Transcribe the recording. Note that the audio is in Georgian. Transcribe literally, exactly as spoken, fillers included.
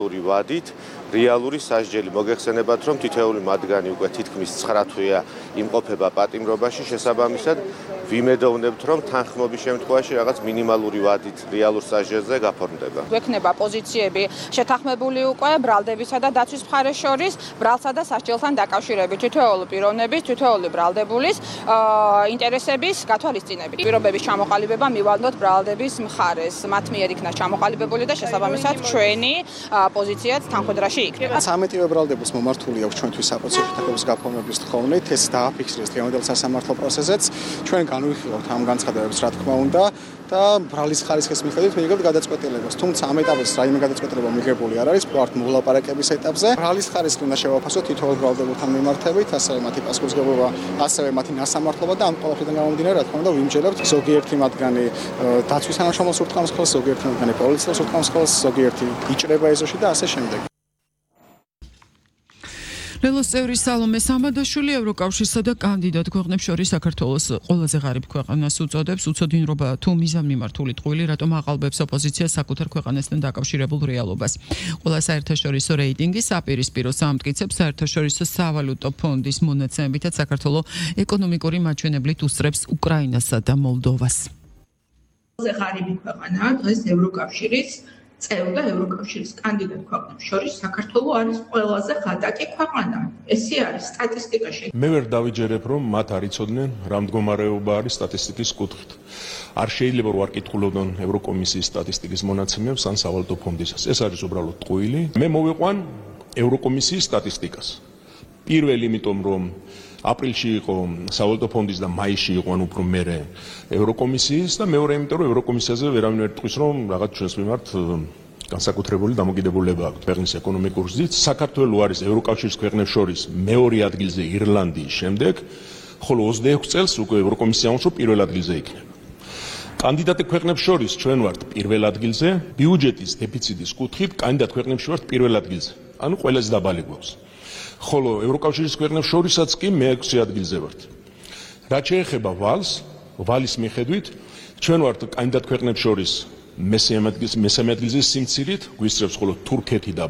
ვადით რეალური სასჯელი მოგეხსენებათ, რომ თითოეული მათგანი უკვე თითქმის ცხრა თვეა იმყოფება პატიმრობაში, შესაბამისად ვიმედოვნებთ, რომ თანხმობის შემთხვევაში რაღაც მინიმალური ვადით რეალურ სასჯელზე გაფორმდება. გვექნება პოზიციები შეთანხმებული უკვე ბრალდებისა და დაცვის მხარეს შორის, ბრალსა და სასჯელთან დაკავშირებით თითოეული პიროვნების, თითოეული ბრალდებულის ინტერესების გათვალისწინებით. პირობების ჩამოყალიბება მივალდოთ ბრალდების მხარეს. მათ მიერ იქნა ჩამოყალიბებული და შესაბამისად ჩვენი პოზიციაც თანხმდრაში იქნება. სამეტივე ბრალდებულს მომართული აქვს ჩვენთვის საპროცესო შეთანხმების გაფორმების თხოვნით, ეს დააფიქსირეს დღევანდელ სასამართლო პროცესზეც. ჩვენ განვიხილავთ ამ განცხადებებს, რა თქმა უნდა, და ბრალის ხარისხის მიხედვით მივიღებთ გადაწყვეტილებას. თუმცა ამ ეტაპზე რაიმე გადაწყვეტილება მიღებული არ არის, ვართ მოლაპარაკების ეტაპზე. ბრალის ხარისხი უნდა შევაფასოთ თითოეულ ბრალდებულთან მიმართებით, ასევე მათი პასუხისმგებლობა, ასევე მათი ნასამართლობა და ამ ყველაფრიდან გამომდინარე, რა თქმა უნდა, ვიმჯერებთ ზოგიერთი მათგანი დაცვის თანამშრომელს ურტყამს ხელს, ზოგიერთი მათგანი პოლიციას ურტყამს ხელს, ზოგიერთი იჭრება ეზოში და ასე შემდეგ. ლელოს წევრი სალომე სამადაშვილი ევროკავშირსა და კანდიდატ ქვეყნებს შორის საქართველოს ყველაზე ღარიბ ქვეყანას უწოდებს. უცოდინრობა თუ მიზანმიმართული ტყუილი, რატომ აყალბებს ოპოზიციას საკუთარ ქვეყანასთან დაკავშირებულ რეალობას. ყველა საერთაშორისო რეიტინგი საპირისპირო ამტკიცებს საერთაშორისო სავალუტო ფონდის მონაცემებითაც საქართველოს ეკონომიკური მაჩვენებლით უსწრებს უკრაინასა და მოლდოვას. ყველაზე ღარიბი ქვეყანაა დღეს ევროკავშირის წევრი და ევროკავშირის კანდიდატ ქვეყნებს შორის საქართველოს არის ყველაზე ღატაკი ქვეყანა. ესე არის სტატისტიკაში. მე ვერ დავიჯერებ, რომ მათ არ იცოდნენ რა მდგომარეობა არის სტატისტიკის კუთხით. არ შეიძლება რომ არ კითხულობდნენ ევროკომისიის სტატისტიკის მონაცემებს ან სავალუტო ფონდისას. ეს არის უბრალოდ ტყუილი. მე მოვიყვან ევროკომისიის სტატისტიკას. პირველი, იმიტომ რომ აპრილში იყო სავალუტო ფონდის და მაისში იყო ან უფრო მერე ევროკომისიის და მეორე იმიტომ რომ ევროკომისიაზე ვერავინ ვერ თქვის რომ რაღაც ჩვენს მიმართ განსაკუთრებული დამოკიდებულება აქვს ქვეყნის ეკონომიკურ გზით. საქართველოს არის ევროკავშირის ქვეყნებს შორის მეორე ადგილზე ირლანდიის შემდეგ, ხოლო ოცდაექვსი წელს უკვე ევროკომისია უნდა პირველ ადგილზე იქნება. კანდიდატ ქვეყნებს შორის ჩვენ ვართ პირველ ადგილზე, ბიუჯეტის დეფიციტის კუთხით კანდიდატ ქვეყნებს შორის პირველ ადგილზე. ანუ ყველაზე დაბალი გვაქვს. ხოლო ევროკავშირის ქვეყნებს შორისაც კი მეექვსე ადგილზე ვართ. რაც შეეხება ვალს, ვალის მიხედვით, ჩვენ ვართ კანდიდატ ქვეყნებს შორის მესამე ადგილზე სიმცირით, გვისწრებს ხოლო თურქეთი და